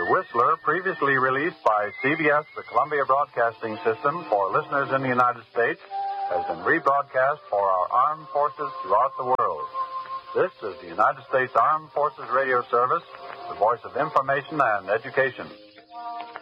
Whistler, previously released by CBS, the Columbia Broadcasting System, for listeners in the United States, has been rebroadcast for our armed forces throughout the world. This is the United States Armed Forces Radio Service, the voice of information and education.